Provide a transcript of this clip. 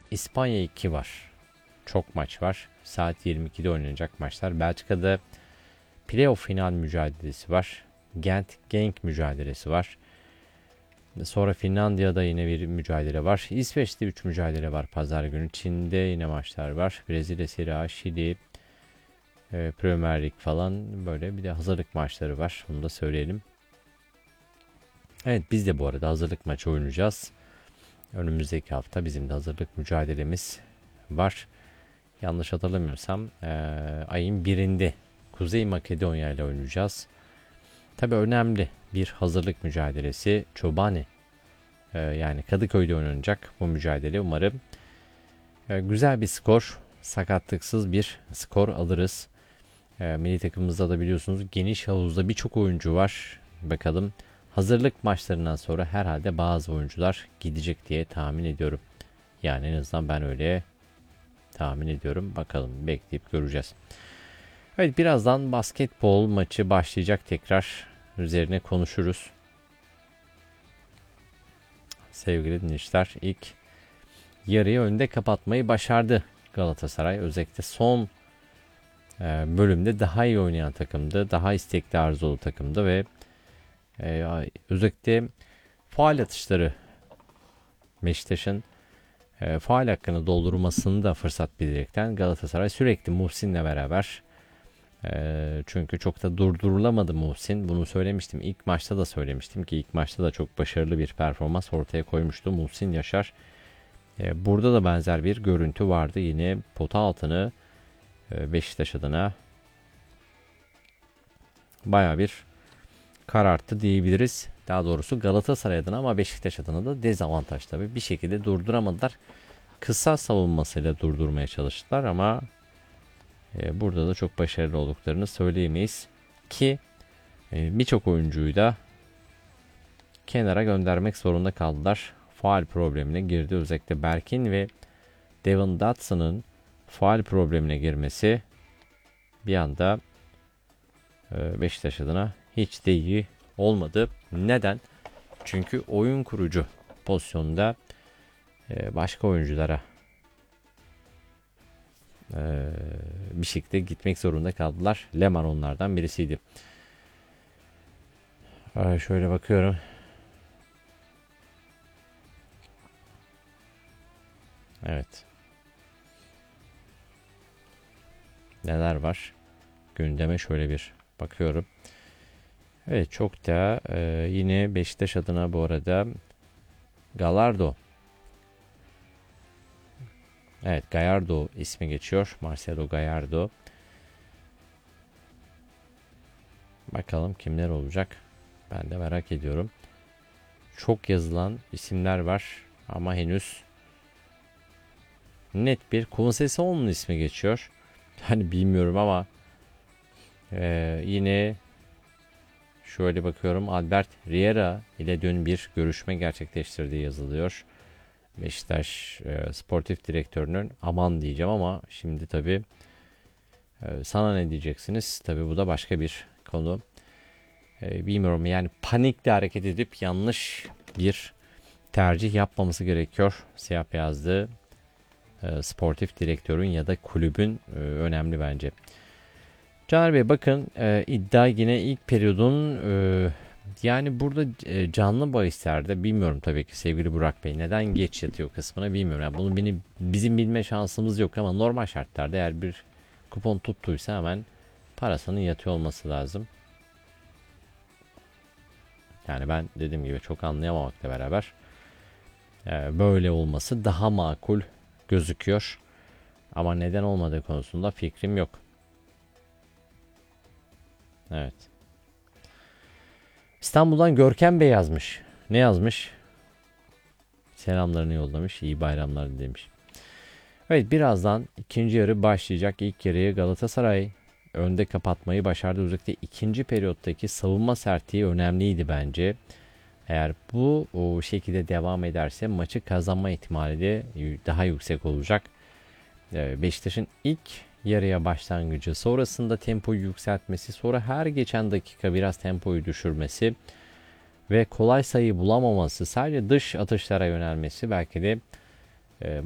İspanya 2 var. Çok maç var. Saat 22'de oynanacak maçlar. Belçika'da playoff final mücadelesi var. Gent-Genk mücadelesi var. Sonra Finlandiya'da yine bir mücadele var. İsveç'te 3 mücadele var pazar günü. Çin'de yine maçlar var. Brezilya Serie A, Şili, Premier Lig falan, böyle bir de hazırlık maçları var. Bunu da söyleyelim. Evet, biz de bu arada hazırlık maçı oynayacağız. Önümüzdeki hafta bizim de hazırlık mücadelemiz var. Yanlış hatırlamıyorsam ayın 1'inde Kuzey Makedonya ile oynayacağız. Tabii önemli bir hazırlık mücadelesi. Çobani, yani Kadıköy'de oynanacak bu mücadele. Umarım güzel bir skor, sakatlıksız bir skor alırız. Milli takımımızda da biliyorsunuz geniş havuzda birçok oyuncu var. Bakalım, hazırlık maçlarından sonra herhalde bazı oyuncular gidecek diye tahmin ediyorum. Yani en azından ben öyle tahmin ediyorum. Bakalım, bekleyip göreceğiz. Evet, birazdan basketbol maçı başlayacak, tekrar üzerine konuşuruz. Sevgili dinleyiciler, ilk yarıyı önde kapatmayı başardı Galatasaray. Özellikle son bölümde daha iyi oynayan takımdı. Daha istekli, arzulu takımdı ve özellikle faul atışları, Beşiktaş'ın faul hakkını doldurmasını da fırsat bilerekten Galatasaray sürekli Muhsin'le beraber, çünkü çok da durdurulamadı Muhsin. Bunu söylemiştim. İlk maçta da söylemiştim ki ilk maçta da çok başarılı bir performans ortaya koymuştu Muhsin Yaşar. Burada da benzer bir görüntü vardı. Yine pota altını Beşiktaş adına baya bir kararttı diyebiliriz. Daha doğrusu Galatasaray adına, ama Beşiktaş adına da dezavantaj tabii. Bir şekilde durduramadılar. Kısa savunmasıyla durdurmaya çalıştılar ama burada da çok başarılı olduklarını söyleyemeyiz. Ki birçok oyuncuyu da kenara göndermek zorunda kaldılar. Faul problemine girdi. Özellikle Berkin ve Devin Dotson'ın faul problemine girmesi bir anda Beşiktaş adına hiç de iyi olmadı. Neden? Çünkü oyun kurucu pozisyonda başka oyunculara bir şekilde gitmek zorunda kaldılar. Leman onlardan birisiydi. Şöyle bakıyorum. Evet. Neler var? Gündeme şöyle bir bakıyorum. Evet, çok da yine Beşiktaş adına bu arada Gallardo. Evet, Gallardo ismi geçiyor. Marcelo Gallardo. Bakalım kimler olacak? Ben de merak ediyorum. Çok yazılan isimler var ama henüz net bir Conceição'nun ismi geçiyor. Hani bilmiyorum ama yine şöyle bakıyorum, Albert Riera ile dün bir görüşme gerçekleştirdiği yazılıyor. Beşiktaş sportif direktörünün, aman diyeceğim ama şimdi tabii sana ne diyeceksiniz? Tabii bu da başka bir konu. Bilmiyorum, yani panikle hareket edip yanlış bir tercih yapmaması gerekiyor. Siyah beyazlı sportif direktörün ya da kulübün önemli bence. Caner Bey, bakın iddia yine ilk periyodun yani burada canlı bahislerde, bilmiyorum tabii ki sevgili Burak Bey neden geç yatıyor kısmına bilmiyorum. Yani bunu bizim bilme şansımız yok ama normal şartlarda eğer bir kupon tuttuysa hemen parasının yatıyor olması lazım. Yani ben dediğim gibi çok anlayamamakla beraber böyle olması daha makul gözüküyor. Ama neden olmadığı konusunda fikrim yok. Evet. İstanbul'dan Görkem Bey yazmış. Ne yazmış? Selamlarını yollamış. İyi bayramlar demiş. Evet, birazdan ikinci yarı başlayacak. İlk yarıyı Galatasaray önde kapatmayı başardı. Özellikle ikinci periyottaki savunma sertliği önemliydi bence. Eğer bu o şekilde devam ederse maçı kazanma ihtimali de daha yüksek olacak. Beşiktaş'ın ilk yarıya başlangıcı, sonrasında tempoyu yükseltmesi, sonra her geçen dakika biraz tempoyu düşürmesi ve kolay sayı bulamaması, sadece dış atışlara yönelmesi belki de